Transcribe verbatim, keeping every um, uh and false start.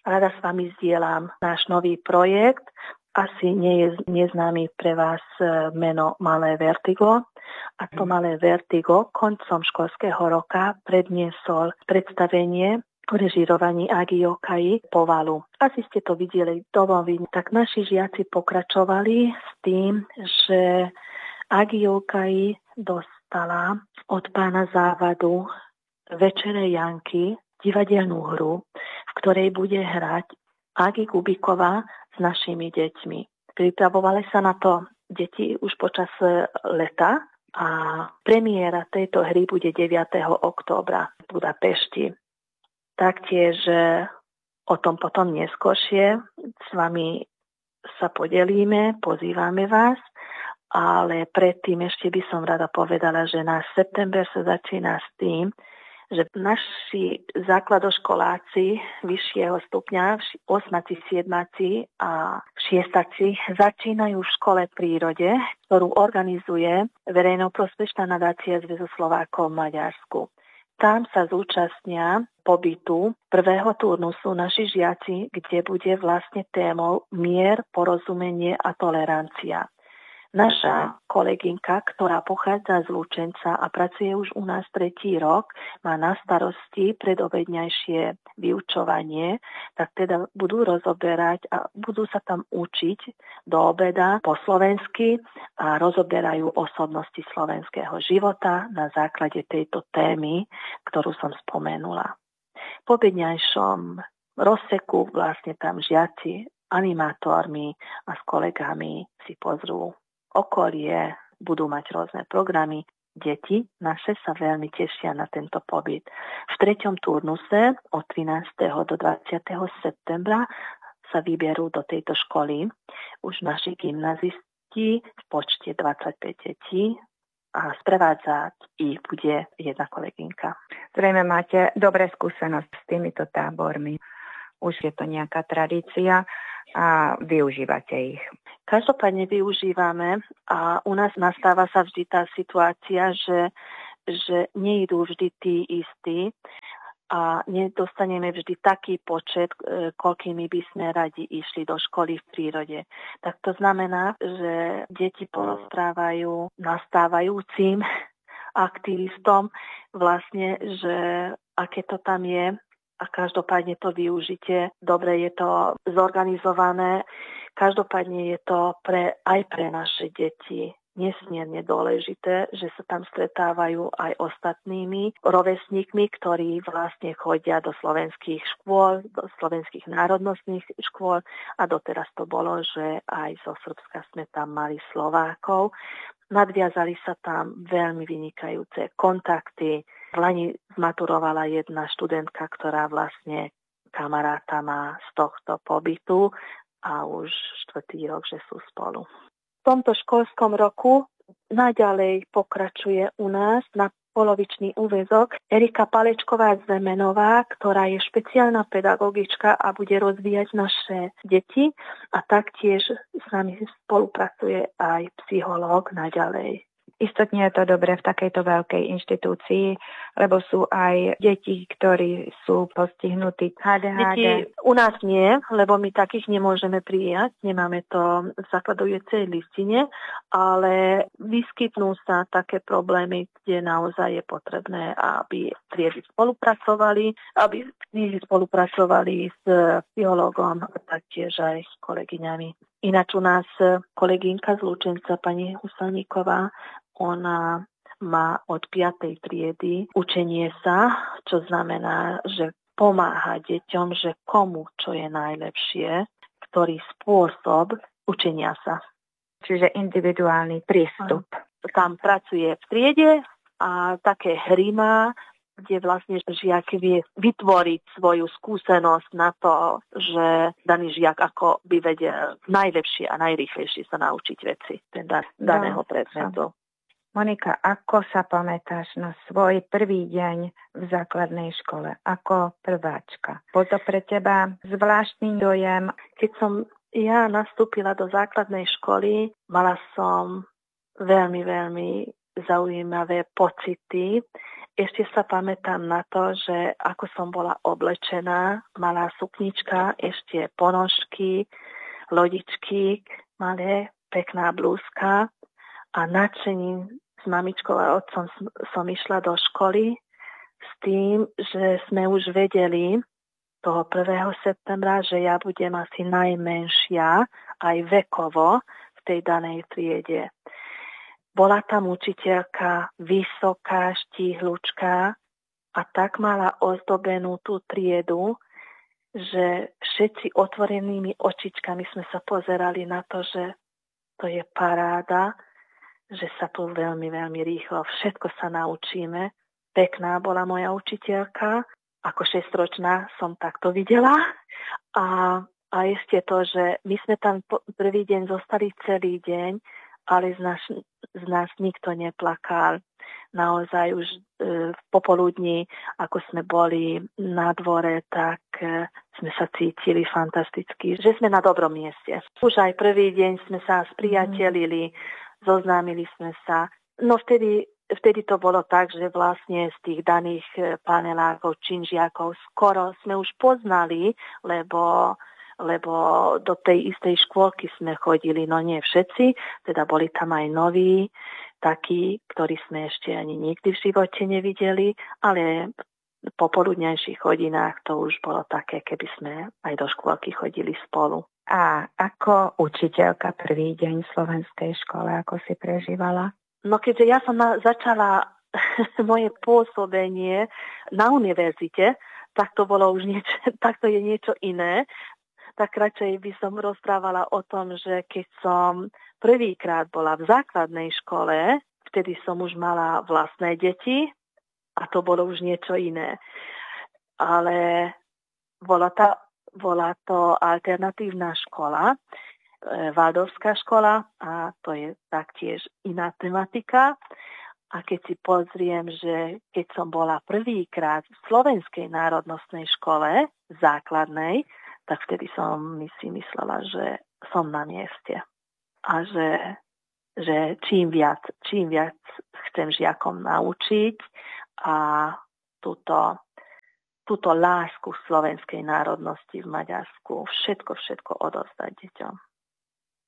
Rada s vami zdieľam náš nový projekt. Asi nie je neznámy pre vás meno Malé Vertigo. A to Malé Vertigo koncom školského roka predniesol predstavenie o režírovaní Agi Yokai Povalu. Asi ste to videli domoví. Tak naši žiaci pokračovali s tým, že Agi Yokai dostala od pána Závadu Večere Janky divadelnú hru, v ktorej bude hrať Agi Kubíková s našimi deťmi. Pripravovali sa na to deti už počas leta a premiéra tejto hry bude deviateho októbra v Budapešti. Taktiež o tom potom neskôršie s vami sa podelíme, pozývame vás, ale predtým ešte by som rada povedala, že náš september sa začína s tým, že naši základoškoláci vyššieho stupňa, osmaci, siedmaci a šiestaci začínajú v škole prírode, ktorú organizuje verejnoprospešná nadácia Zväzu Slovákov v Maďarsku. Tam sa zúčastnia pobytu prvého turnusu naši žiaci, kde bude vlastne témou mier, porozumenie a tolerancia. Naša kolegynka, ktorá pochádza z Lučenca a pracuje už u nás tretí rok, má na starosti predobedňajšie vyučovanie, tak teda budú rozoberať a budú sa tam učiť do obeda po slovensky a rozoberajú osobnosti slovenského života na základe tejto témy, ktorú som spomenula. Po obedňajšom rozseku vlastne tam žiaci, animátormi a s kolegami si pozrú okolie, budú mať rôzne programy. Deti naše sa veľmi tešia na tento pobyt. V treťom turnuse od trinásteho do dvadsiateho septembra sa vyberú do tejto školy už naši gymnazisti v počte dvadsaťpäť detí a sprevádzať ich bude jedna kolegynka. Zrejme máte dobré skúsenosti s týmito tábormi. Už je to nejaká tradícia a využívate ich. Každopádne využívame a u nás nastáva sa vždy tá situácia, že, že nejdú vždy tí istí a nedostaneme vždy taký počet, koľkými by sme radi išli do školy v prírode. Tak to znamená, že deti porozprávajú nastávajúcim aktivistom vlastne, že aké to tam je a každopádne to využite. Dobre je to zorganizované. Každopádne je to pre, aj pre naše deti nesmierne dôležité, že sa tam stretávajú aj ostatnými rovesníkmi, ktorí vlastne chodia do slovenských škôl, do slovenských národnostných škôl a doteraz to bolo, že aj zo Srbska sme tam mali Slovákov. Nadviazali sa tam veľmi vynikajúce kontakty. V Lani zmaturovala jedna študentka, ktorá vlastne kamaráta má z tohto pobytu a už štvrtý rok, že sú spolu. V tomto školskom roku naďalej pokračuje u nás na polovičný úväzok Erika Palečková Zemenová, ktorá je špeciálna pedagogička a bude rozvíjať naše deti a taktiež s nami spolupracuje aj psychológ naďalej. Istotne je to dobré v takejto veľkej inštitúcii, lebo sú aj deti, ktorí sú postihnutí há dé há dé. Deti u nás nie, lebo my takých nemôžeme prijať, nemáme to v zakladujúcej listine, ale vyskytnú sa také problémy, kde naozaj je potrebné, aby triedy spolupracovali, aby triedy spolupracovali s psychológom a taktiež aj s kolegyňami. Ináč u nás kolegynka z Lučenca, pani Husaníková, ona má od piatej triedy učenie sa, čo znamená, že pomáha deťom, že komu čo je najlepšie, ktorý spôsob učenia sa. Čiže individuálny prístup. Tam pracuje v triede a také hry má, kde vlastne žiak vie vytvoriť svoju skúsenosť na to, že daný žiak ako by vedel najlepšie a najrýchlejšie sa naučiť veci teda daného predmetu. Monika, ako sa pamätáš na svoj prvý deň v základnej škole ako prváčka? Bol to pre teba zvláštny dojem? Keď som ja nastúpila do základnej školy, mala som veľmi, veľmi zaujímavé pocity. Ešte sa pamätám na to, že ako som bola oblečená, malá suknička, ešte ponožky, lodičky, malé, pekná blúzka a nadšením s mamičkou a otcom som išla do školy s tým, že sme už vedeli toho prvého septembra, že ja budem asi najmenšia aj vekovo v tej danej triede. Bola tam učiteľka vysoká, štíhlučká a tak mala ozdobenú tú triedu, že všetci otvorenými očičkami sme sa pozerali na to, že to je paráda, že sa tu veľmi, veľmi rýchlo všetko sa naučíme. Pekná bola moja učiteľka, ako šesťročná som takto videla. A, a ešte to, že my sme tam prvý deň zostali celý deň, ale z nás, z nás nikto neplakal. Naozaj už e, v popoludní, ako sme boli na dvore, tak e, sme sa cítili fantasticky, že sme na dobrom mieste. Už aj prvý deň sme sa spriatelili, zoznámili sme sa. No vtedy, vtedy to bolo tak, že vlastne z tých daných panelákov, činžiakov skoro sme už poznali, lebo lebo do tej istej škôlky sme chodili, no nie všetci, teda boli tam aj noví, takí, ktorí sme ešte ani nikdy v živote nevideli, ale v popoludňajších hodinách to už bolo také, keby sme aj do škôlky chodili spolu. A ako učiteľka prvý deň v slovenskej škole, ako si prežívala? No keďže ja som na, začala moje pôsobenie na univerzite, tak to bolo už niečo, tak to je niečo iné. Tak radšej by som rozprávala o tom, že keď som prvýkrát bola v základnej škole, vtedy som už mala vlastné deti a to bolo už niečo iné. Ale bola, tá, bola to alternatívna škola, Waldorfská škola a to je taktiež iná tematika. A keď si pozriem, že keď som bola prvýkrát v slovenskej národnostnej škole základnej, tak vtedy som si myslela, že som na mieste. A že, že čím viac, čím viac chcem žiakom naučiť a túto, túto lásku slovenskej národnosti v Maďarsku, všetko, všetko odovzdať deťom.